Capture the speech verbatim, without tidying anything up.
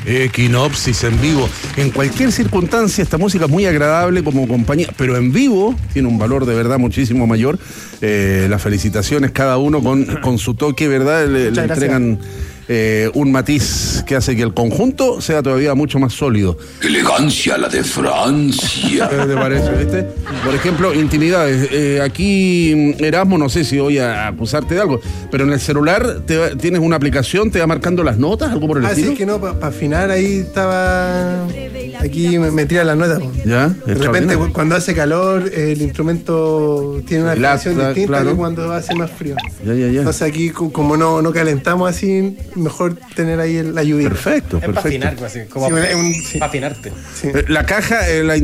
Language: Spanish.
Equinopsis en vivo. En cualquier circunstancia, esta música es muy agradable como compañía, pero en vivo tiene un valor de verdad muchísimo mayor. Eh, las felicitaciones, cada uno con, con su toque, ¿verdad? Le, le entregan eh, un matiz que hace que el conjunto sea todavía mucho más sólido. Elegancia la de Francia. ¿Qué te parece, viste? Por ejemplo, intimidades. Eh, aquí, Erasmo, no sé si voy a acusarte de algo, pero en el celular te, tienes una aplicación, te va marcando las notas, algo por el ah, estilo. Ah, sí, que no, para pa afinar ahí estaba... Aquí me, me tira las notas. Po. Ya, de repente, cuando hace calor, el instrumento tiene una afinación distinta, claro, que cuando hace más frío. Ya, ya, ya. Entonces aquí, como no, no calentamos así, mejor tener ahí la ayudita. Perfecto, es perfecto. para afinar, así, como sí, sí, un, sí. para afinarte. Sí. La caja, eh, la